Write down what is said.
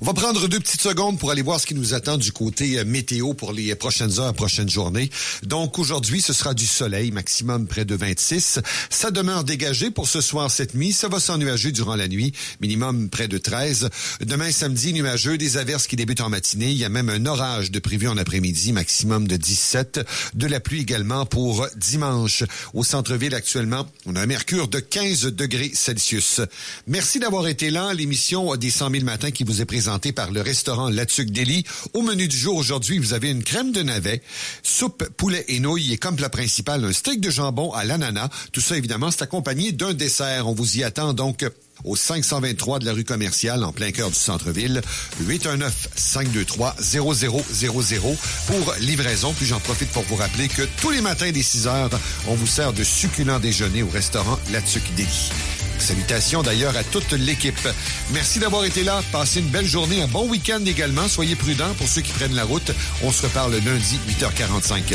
On va prendre 2 petites secondes pour aller voir ce qui nous attend du côté météo pour les prochaines heures, prochaines journées. Donc aujourd'hui, ce sera du soleil, maximum près de 26. Ça demeure dégagé pour ce soir, cette nuit. Ça va s'ennuager durant la nuit, minimum près de 13. Demain samedi, nuageux, des averses qui débutent en matinée. Il y a même un orage de prévu en après-midi, maximum de 17. De la pluie également pour dimanche. Au centre-ville actuellement, on a un mercure de 15 degrés Celsius. Merci d'avoir été là. L'émission des 100 000 matins qui vous est présentée par le restaurant Latuc Deli. Au menu du jour aujourd'hui, vous avez une crème de navet, soupe poulet et nouilles et comme plat principal, un steak de jambon à l'ananas. Tout ça, évidemment, c'est accompagné d'un dessert. On vous y attend donc au 523 de la rue commerciale, en plein cœur du centre-ville, 819-523-0000 pour livraison. Puis j'en profite pour vous rappeler que tous les matins dès 6 heures, on vous sert de succulents déjeuners au restaurant Latuc Deli. Salutations d'ailleurs à toute l'équipe. Merci d'avoir été là. Passez une belle journée, un bon week-end également. Soyez prudents pour ceux qui prennent la route. On se reparle lundi, 8h45.